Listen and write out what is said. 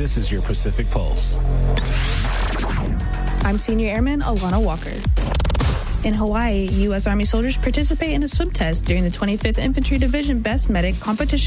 This is your Pacific Pulse. I'm Senior Airman Alana Walker. In Hawaii, U.S. Army soldiers participate in a swim test during the 25th Infantry Division Best Medic competition